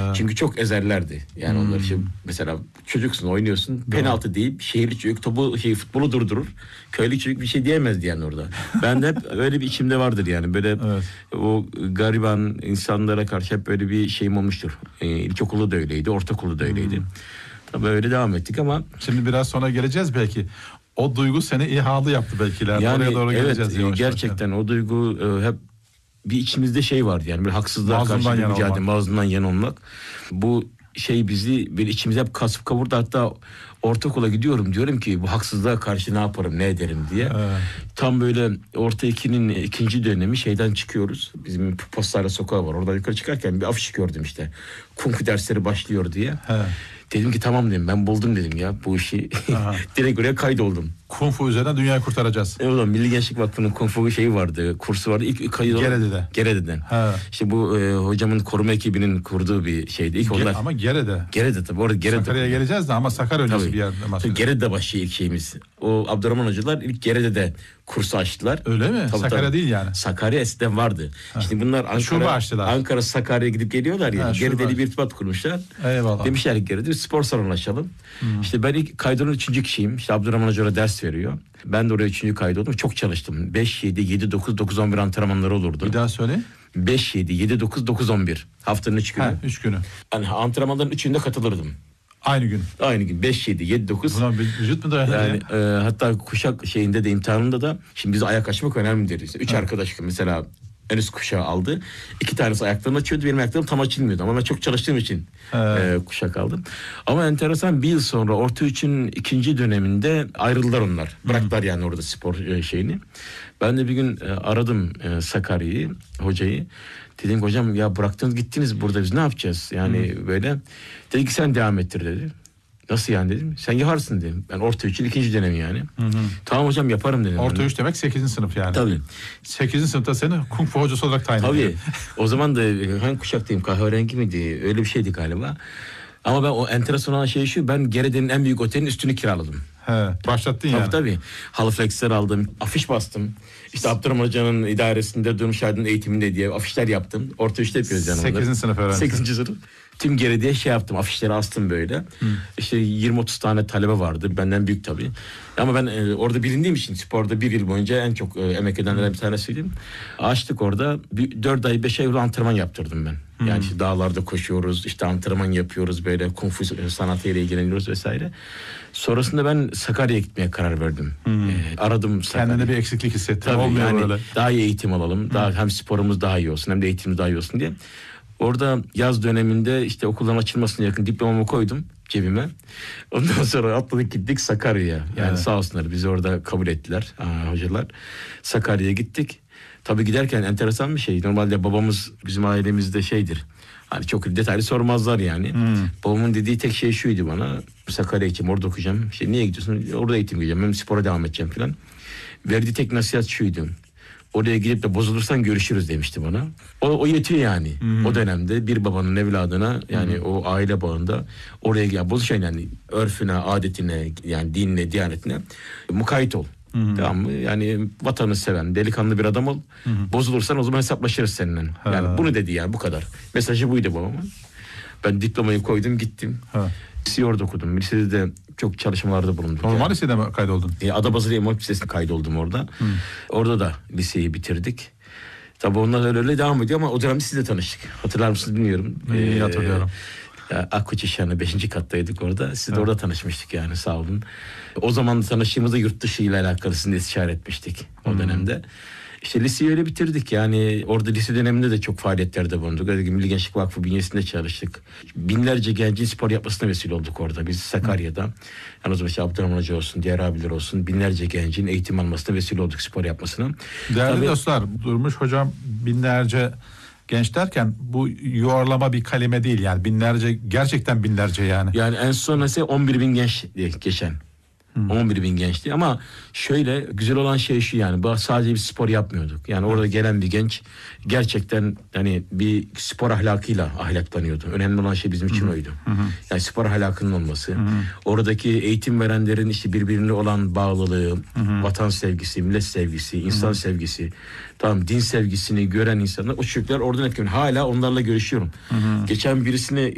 Çünkü çok ezerlerdi. Yani onlar işte mesela çocuksun, oynuyorsun. Penaltı deyip şehirli çocuk futbolu durdurur. Köylü çocuk bir şey diyemezdi yani orada. Ben de hep öyle bir içimde vardır yani. Böyle o gariban insanlara karşı hep böyle bir şeyim olmuştur. İlkokulu da öyleydi, ortaokulu da öyleydi. Tabii öyle devam ettik ama. Şimdi biraz sonra geleceğiz belki. O duygu seni İHA'lı yaptı belki. Yani oraya doğru geleceğiz. Evet, gerçekten o duygu hep bir içimizde şey vardı yani, bir haksızlığa karşı bir mücadele, mazlumdan yana olmak. Bu şey bizi bir içimize hep kasıp kavurdu. Hatta ortaokula gidiyorum, diyorum ki bu haksızlığa karşı ne yaparım, ne ederim diye. Tam böyle orta 2'nin ikinci dönemi şeyden çıkıyoruz. Bizim Postane sokağı var. Oradan yukarı çıkarken bir afiş gördüm işte. Kung fu dersleri başlıyor diye. Dedim ki tamam dedim, ben buldum dedim ya bu işi. Direkt oraya kaydoldum. Kung fu üzerinden dünyayı kurtaracağız. Evet oğlum, Milli Gençlik Vakfı'nın Kung fu şeyi vardı, kursu vardı. İlk kaydoldum. Gerede'den. İşte bu hocamın koruma ekibinin kurduğu bir şeydi. İlk onlar. Ama Gere'de. Gere'de tabii. Orada Gere'de. Sakarya'ya geleceğiz de ama Sakarya öncesi bir yerde. Gere'de başlıyor ilk şeyimiz. O Abdurrahman hocalar ilk Gere'de kursu açtılar. Öyle mi? Tabii, Sakarya değil yani. Sakarya eskiden vardı. Şimdi bunlar Ankara Sakarya'ya gidip geliyorlar ya. Gere'de bir irtibat kurmuşlar. Eyvallah. Demişler ki Gere'de bir spor salonu açalım. İşte ben ilk kaydolun 3. kişiyim. İşte Abdurrahman hoca ders veriyor. Ben de oraya 3. kaydoldum. Çok çalıştım. 5-7-7-9-9-11 antrenmanları olurdu. Bir daha söyle. 5-7-7-9-9-11. Haftanın 3 günü. 3 günü. Yani antrenmanların 3'ünde katılırdım. Aynı gün. Aynı gün 5-7-7-9. Buna bir vücut mu dayanır yani? Hatta kuşak şeyinde de, imtihanında da şimdi biz ayak açmak önemli deriz. 3 arkadaş mesela en üst kuşağı aldı. 2 tanesi ayaklarını açıyordu. Benim ayaklarım tam açılmıyordu. Ama ben çok çalıştığım için kuşak aldım. Ama enteresan, bir yıl sonra orta 3'ün 2. döneminde ayrıldılar onlar. Bıraktılar yani orada spor şeyini. Ben de bir gün aradım Sakarya'yı, hocayı. Dedim hocam ya bıraktınız gittiniz, burada biz ne yapacağız? Yani böyle. Dedi ki sen devam ettir dedi. Nasıl yani dedim. Sen yaparsın dedim. Ben orta 3'ün 2. dönemi yani. Tamam hocam yaparım dedim. Orta 3 demek 8. sınıf yani. Tabii. 8. sınıfta seni kung fu hocası olarak tayin ediyor. Tabii. O zaman da hangi kuşaktayım? Kahverengi miydi? Öyle bir şeydi galiba. Ama ben o enteresan olan şey şu. Ben Gerede'nin en büyük otelin üstünü kiraladım. Başlattın yani. Tabii. Halı flexler aldım. Afiş bastım. İşte Abdurrahman Hoca'nın idaresinde Durmuş Aydın eğitiminde diye afişler yaptım. Orta 3'te yapıyoruz yani. 8. sınıf öğrencisi. 8. sınıf. Tüm Gerede'ye şey yaptım. Afişleri astım böyle. İşte 20-30 tane talebe vardı. Benden büyük tabii. Ama ben orada bilindiğim için sporda bir yıl boyunca en çok emek edenlerden bir tanesiydim. Açtık orada. 4 ay 5 ay antrenman yaptırdım ben. Yani işte dağlarda koşuyoruz, işte antrenman yapıyoruz, böyle kung fu sanatıyla ilgileniyoruz vesaire. Sonrasında ben Sakarya'ya gitmeye karar verdim. Aradım Sakarya'yı. Kendine bir eksiklik hissettin. Tabii olmuyor yani böyle. daha iyi eğitim alalım. Daha hem sporumuz daha iyi olsun hem de eğitimimiz daha iyi olsun diye. Orada yaz döneminde işte okulların açılmasına yakın diplomamı koydum cebime. Ondan sonra atladık gittik Sakarya'ya. Yani sağ olsunlar bizi orada kabul ettiler hocalar. Sakarya'ya gittik. Tabii giderken enteresan bir şey. Normalde babamız bizim ailemizde şeydir. Hani çok detaylı sormazlar yani. Babamın dediği tek şey şuydu bana. Sakarya için orada okuyacağım. İşte niye gidiyorsun? Orada eğitim göreceğim. Ben spora devam edeceğim falan. Verdiği tek nasihat şuydu. Oraya gidip de bozulursan görüşürüz demişti bana. O yetiyor yani. O dönemde bir babanın evladına yani o aile bağında oraya gel bozuşan yani örfüne, adetine, yani dinine, diyanetine mukayyet ol. Tamam mı? Yani vatanı seven, delikanlı bir adam ol. Bozulursan o zaman hesaplaşırız seninle. Yani bunu dedi yani, bu kadar. Mesajı buydu babamın. Ben diplomayı koydum gittim. Liseyi orada okudum. Lisede de çok çalışmalarda bulunduk. Normal yani. lisede mi kaydoldun? Adapazarı İmam Hatip Lisesi'ne kaydoldum orada. Orada da liseyi bitirdik. Tabii onlar öyle devam ediyor ama o dönemde sizle tanıştık. Hatırlar mısınız bilmiyorum. İyi hatırlıyorum. Akkoç İşhanı 5. kattaydık orada. Siz de orada tanışmıştık yani, sağ olun. O zaman tanıştığımızda yurt dışı ile alakalı sizinle istişare etmiştik o dönemde. İşte liseyi öyle bitirdik yani. Orada lise döneminde de çok faaliyetlerde bulunduk. Milli Gençlik Vakfı bünyesinde çalıştık. Binlerce gencin spor yapmasına vesile olduk orada. Biz Sakarya'da. Yani o zaman işte Abdurrahman Hoca olsun, diğer abiler olsun. Binlerce gencin eğitim almasına vesile olduk, spor yapmasına. Değerli dostlar, Durmuş Hocam binlerce genç derken bu yuvarlama bir kalime değil yani. Binlerce, gerçekten binlerce yani. Yani en son ise 11 bin genç geçen. 11 bin gençti ama şöyle güzel olan şey şu yani, sadece bir spor yapmıyorduk. Yani orada gelen bir genç gerçekten hani bir spor ahlakıyla ahlaklanıyordu. Önemli olan şey bizim için oydu. Yani spor ahlakının olması. Oradaki eğitim verenlerin işte birbirine olan bağlılığı, vatan sevgisi, millet sevgisi, insan sevgisi, tamam, din sevgisini gören insanlar, o çocuklar oradan etkileniyor. Hala onlarla görüşüyorum. Geçen birisine